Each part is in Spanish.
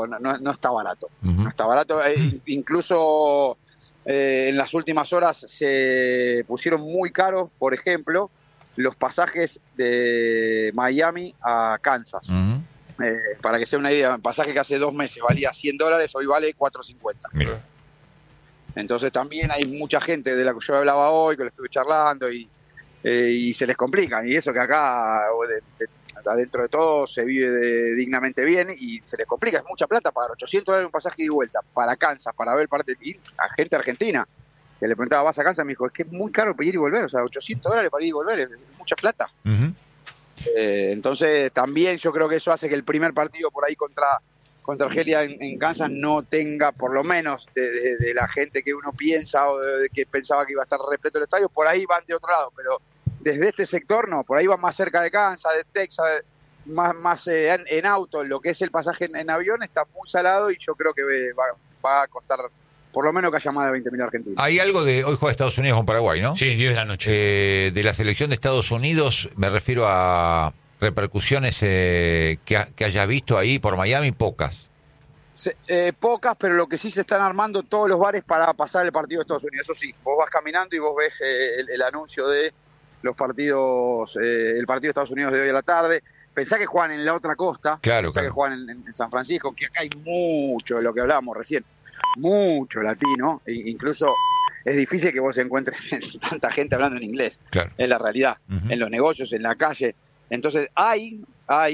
pero no está barato. No está barato. Incluso en las últimas horas se pusieron muy caros, por ejemplo, los pasajes de Miami a Kansas. Para que sea una idea, un pasaje que hace 2 meses valía $100, hoy vale $4.50. Mira. Entonces también hay mucha gente de la que yo hablaba hoy, que le estuve charlando y se les complica. Y eso que acá, adentro de todo, se vive dignamente bien y se les complica. Es mucha plata pagar $800 un pasaje de vuelta para Kansas, para ver parte de a gente argentina. Que le preguntaba, ¿vas a Kansas? Me dijo, es que es muy caro para ir y volver. O sea, $800 para ir y volver es mucha plata. Entonces también yo creo que eso hace que el primer partido por ahí contra Argelia en Kansas no tenga, por lo menos de la gente que uno piensa o de que pensaba que iba a estar repleto el estadio, por ahí van de otro lado, pero desde este sector no, por ahí van más cerca de Kansas, de Texas, más en auto. Lo que es el pasaje en avión está muy salado y yo creo que va a costar por lo menos que haya más de 20.000 argentinos. Hay algo de, hoy juega Estados Unidos con Paraguay, ¿no? Sí, 10 de la noche. De la selección de Estados Unidos, me refiero a repercusiones que hayas visto ahí por Miami, pocas. Pocas, pero lo que sí se están armando todos los bares para pasar el partido de Estados Unidos. Eso sí, vos vas caminando y vos ves el anuncio de los partidos, el partido de Estados Unidos de hoy a la tarde. Pensá que juegan en la otra costa, claro. que juegan en San Francisco, que acá hay mucho de lo que hablábamos recién, mucho latino, incluso es difícil que vos encuentres tanta gente hablando en inglés, claro. Es la realidad, en los negocios, en la calle. Entonces hay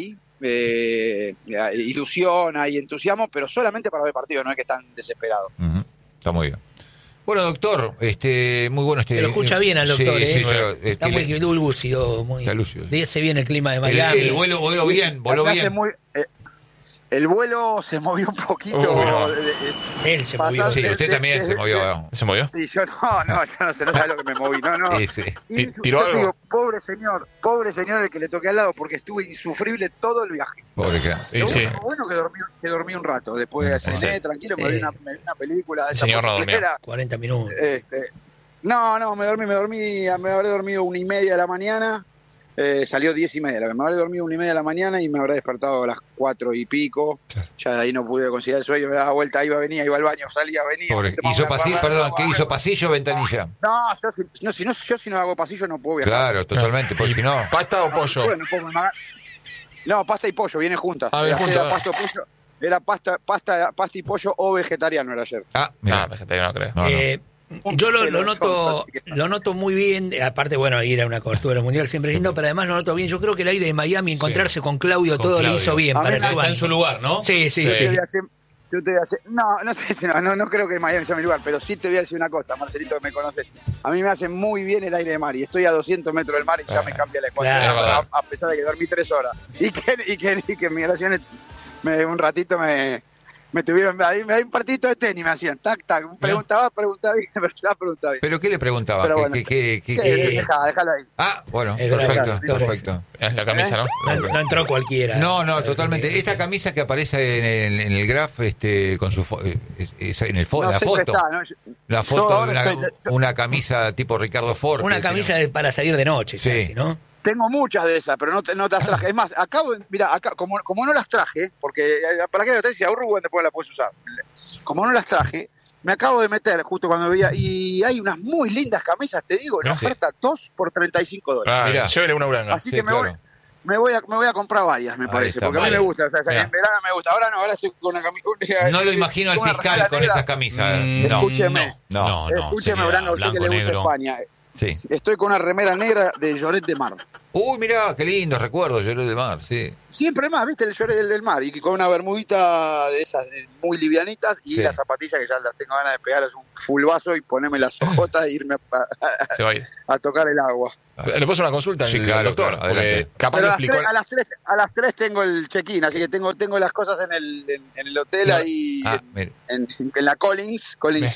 ilusión, hay entusiasmo, pero solamente para ver partidos, no es que están desesperados. Está muy bien. Bueno, doctor, muy bueno Se lo escucha bien al doctor, sí, está muy lúcido, muy. Está lúcido. Dice bien el clima de Miami. El vuelo voló bien. El vuelo se movió un poquito. Él se movió. Sí, usted también se movió. ¿Se movió? Y yo no sé, no sabe lo que me moví. No. Sí. ¿Tiró algo? Digo, pobre señor el que le toqué al lado, porque estuve insufrible todo el viaje. Pobre que. Sí. Bueno que dormí un rato. Después cené tranquilo, me vi una película de esa señor no dormía. 40 minutos. No, me habré dormido 1:30 de la mañana. Salió 10:30. Me habré dormido 1:30 de la mañana y me habré despertado a las 4 y pico. Claro. Ya de ahí no pude conciliar el sueño, me daba vuelta, iba al baño, salía, venía. Pobre. ¿Hizo pasillo? Perdón, ¿qué hizo? ¿Pasillo o ventanilla? No, yo si no hago pasillo no puedo viajar. Claro, totalmente, porque si no... ¿Pasta o pollo? No, pasta y pollo, vienen juntas. Era pasta y pollo o vegetariano era ayer. Mira, vegetariano creo. Yo lo noto muy bien, aparte, bueno, ir a una cobertura del Mundial siempre es lindo, pero además lo noto bien. Yo creo que el aire de Miami, encontrarse con Claudio, todo le hizo bien para el está en su lugar, ¿no? Sí. Yo te voy a decir, no sé si no creo que Miami sea mi lugar, pero sí te voy a decir una cosa, Marcelito, que me conoces. A mí me hace muy bien el aire de mar y estoy a 200 metros del mar y ya me cambia la ecuación, claro. a pesar de que dormí 3 horas. Y que migraciones un ratito me tuvieron, ahí un partidito de tenis me hacían, tac, preguntaba bien, preguntaba bien. ¿Pero qué le preguntaba? Pero bueno, déjalo ahí. Bueno, es perfecto. Es la camisa, ¿no? No entró cualquiera. No, totalmente. Esta camisa que aparece en el graph, con su en el la foto. La foto de una camisa tipo Ricardo Ford. Una camisa para salir de noche, sí. Casi, ¿no? Tengo muchas de esas, pero no te las traje. Es más, acá, como no las traje, porque para qué te decía, Rubén después la puedes usar. Como no las traje, me acabo de meter justo cuando veía, y hay unas muy lindas camisas, te digo, en oferta 2 por $35. Mira, llévele una uranga. Así que me voy a comprar varias, me parece, porque a mí me gusta, o sea, en verano me gusta. Ahora estoy con una camisa. No lo imagino al fiscal con esas camisas. Escúcheme, Uranga, usted que le gusta España. Sí. Estoy con una remera negra de Lloret de Mar. Uy, mirá, qué lindo recuerdo, Lloret de Mar, sí. Siempre más, ¿viste? El Lloret del Mar. Y con una bermudita de esas muy livianitas y las zapatillas que ya las tengo ganas de pegar. Es un fulbazo y ponerme las ojotas e irme a tocar el agua. ¿Le puedo hacer una consulta al doctor? Claro, capaz pero explicó... a las 3 tengo el check-in, así que tengo las cosas en el hotel ahí, en la Collins.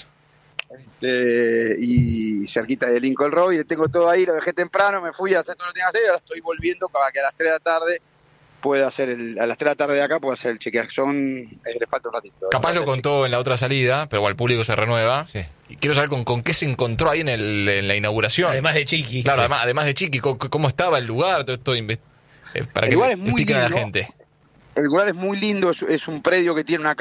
Y cerquita de Lincoln Road, y tengo todo ahí, lo dejé temprano, me fui a hacer todo lo que tenía que hacer y ahora estoy volviendo para que a las 3 de la tarde pueda hacer a las 3 de la tarde de acá puedo hacer el chequeo. Le falta un ratito. Capaz lo contó en la otra salida, pero el público se renueva. Sí. Y quiero saber con qué se encontró ahí en la inauguración. Además de Chiqui. Claro, además de Chiqui, cómo estaba el lugar, todo esto, para que le expliquen a la gente. El lugar es muy lindo, es un predio que tiene una